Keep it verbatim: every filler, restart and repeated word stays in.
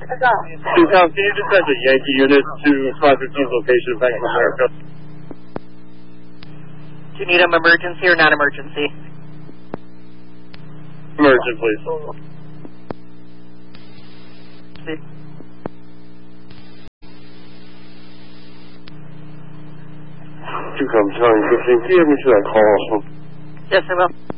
Tom, can you dispatch a Yankee unit to five fifteen's location, Bank of America? Do you need an emergency or non-emergency? Emergent, please. See. Two come, Charlie fifteen. Can you have me to that call? Yes, I will.